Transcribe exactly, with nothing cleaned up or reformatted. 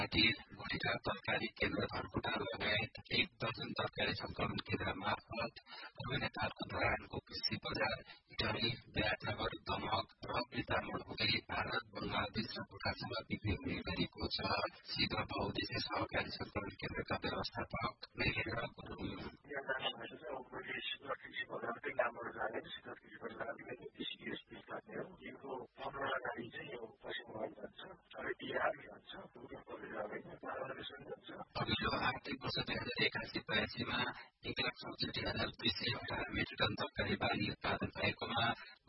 घाटी गुडिका तरकारी केन्द्र धनकुटा लगायत एक दर्जन तरकारी संकलन केन्द्र मार्फत नेताहरूको धरानको कृषि बजार इटली विराटनगर दमक र बितामोड हुँदै भारत बंगलादेश र भुटानसम्म बिक्री हुने गरेको छ। शीघ्र बहुद्देश्य सहकारी संकलन केन्द्रका व्यवस्थापक महेन्द्र गुरुङ अघिल्लो आर्थिक वर्ष दुई हजार एकासी बयासीमा एक लाख चौसठी हजार दुई सय अठार मेट्रिक टन तरकारी बाली उत्पादन भएकोमा